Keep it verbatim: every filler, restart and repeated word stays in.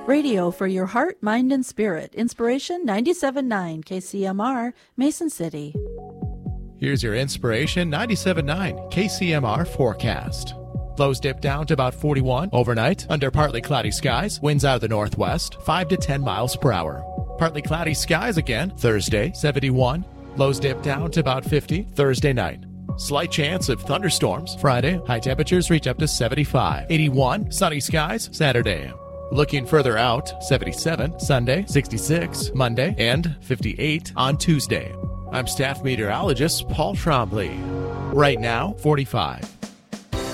Radio for your heart, mind, and spirit. Inspiration ninety-seven point nine K C M R, Mason City. Here's your Inspiration ninety-seven point nine K C M R forecast. Lows dip down to about forty-one overnight under partly cloudy skies. Winds out of the northwest, five to ten miles per hour. Partly cloudy skies again Thursday, seventy-one. Lows dip down to about fifty Thursday night. Slight chance of thunderstorms Friday. High temperatures reach up to seventy-five. eighty-one sunny skies Saturday. Looking further out, seventy-seven Sunday, sixty-six Monday, and fifty-eight on Tuesday. I'm staff meteorologist Paul Trombley. Right now, forty-five.